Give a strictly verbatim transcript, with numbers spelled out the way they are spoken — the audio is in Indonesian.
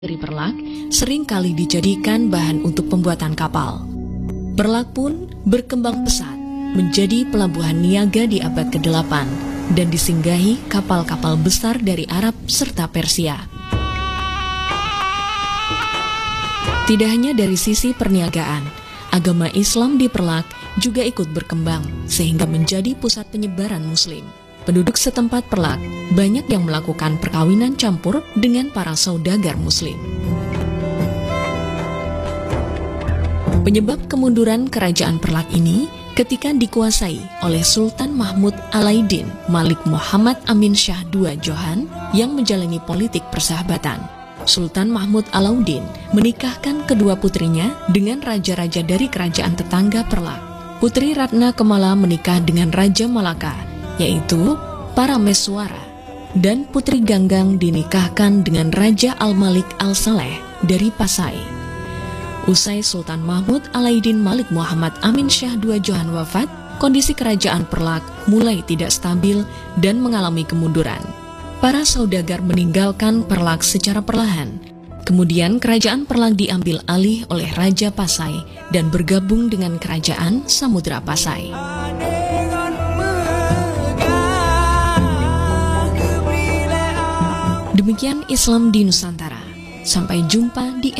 Dari Perlak sering kali dijadikan bahan untuk pembuatan kapal. Perlak pun berkembang pesat menjadi pelabuhan niaga di abad kedelapan dan disinggahi kapal-kapal besar dari Arab serta Persia. Tidak hanya dari sisi perniagaan, agama Islam di Perlak juga ikut berkembang sehingga menjadi pusat penyebaran Muslim. Penduduk setempat Perlak banyak yang melakukan perkawinan campur dengan para saudagar Muslim. Penyebab kemunduran kerajaan Perlak ini ketika dikuasai oleh Sultan Mahmud Alaiddin Malik Muhammad Amin Shah kedua Johan yang menjalani politik persahabatan. Sultan Mahmud Alauddin menikahkan kedua putrinya dengan raja-raja dari kerajaan tetangga Perlak. Putri Ratna Kemala menikah dengan Raja Malaka, yaitu Parameswara, dan Putri Ganggang dinikahkan dengan Raja Al-Malik Al-Saleh dari Pasai. Usai Sultan Mahmud Alaiddin Malik Muhammad Amin Shah kedua Johan wafat, kondisi kerajaan Perlak mulai tidak stabil dan mengalami kemunduran. Para saudagar meninggalkan Perlak secara perlahan. Kemudian kerajaan Perlak diambil alih oleh Raja Pasai dan bergabung dengan kerajaan Samudra Pasai. Demikian Islam di Nusantara. Sampai jumpa di